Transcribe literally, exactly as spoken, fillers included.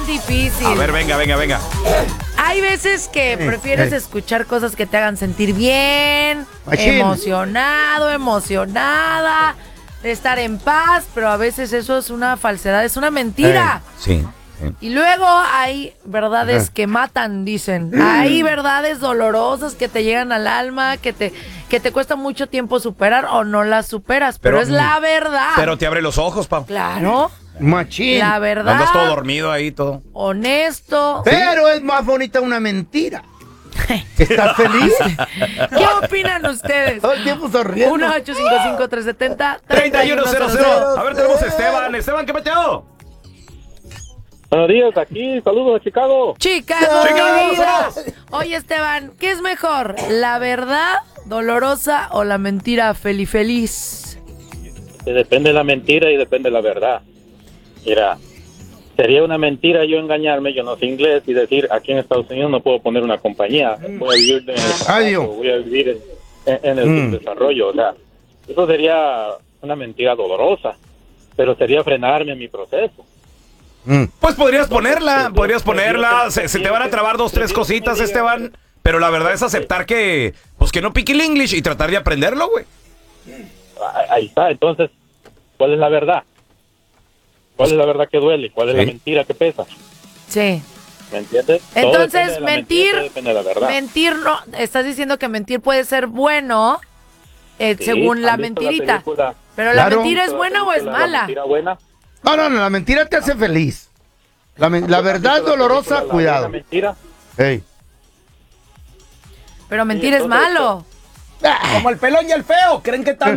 bien difícil. A ver, venga, venga, venga. Hay veces que prefieres eh. escuchar cosas que te hagan sentir bien, Machín. emocionado, emocionada, estar en paz, pero a veces eso es una falsedad, es una mentira. Sí. sí. Y luego hay verdades Ajá. que matan, dicen. Hay verdades dolorosas que te llegan al alma, que te, que te cuesta mucho tiempo superar o no las superas, pero, Pero- es la verdad. Pero te abre los ojos, Pau. Claro, Machín. la No verdad, andas todo dormido ahí, todo. honesto. Pero es más bonita una mentira. ¿Estás feliz? ¿Qué opinan ustedes? Todo el tiempo sonriendo. uno ocho cinco cinco, tres siete cero, treinta y uno cero cero. A ver, tenemos a Esteban. Esteban, ¿qué peteo? Buenos días, aquí, saludos a Chicago. Chicago, Chicago, mi vida. vamos. Oye, Esteban, ¿qué es mejor? ¿La verdad dolorosa o la mentira feliz feliz? Depende de la mentira y depende de la verdad. Mira, sería una mentira yo engañarme, yo no sé inglés, y decir, aquí en Estados Unidos no puedo poner una compañía, voy a vivir en el, Adiós. voy a vivir en, en el Mm. desarrollo. O sea, eso sería una mentira dolorosa, pero sería frenarme en mi proceso. Mm. Pues podrías ponerla, podrías ponerla. Se, se te van a trabar dos, tres cositas, Esteban. Pero la verdad es aceptar que, pues que no pique el English y tratar de aprenderlo, güey. Ahí- Ahí está, entonces, ¿cuál es la verdad? ¿Cuál es la verdad que duele? ¿Cuál es la Sí. mentira que pesa? Sí. ¿Me entiendes? Todo Entonces, depende de la mentira, mentir, todo depende de la verdad. mentir no, estás diciendo que mentir puede ser bueno eh, Sí, según la ¿han visto mentirita. película? Pero Claro. la mentira es ¿La buena o es película, La mala. mentira buena. No, no, no, la mentira te hace feliz. La, men- la verdad ¿Has visto la dolorosa, película, La cuidado. buena mentira? Ey. Pero mentir es entonces, malo. Como el pelón y el feo, creen que están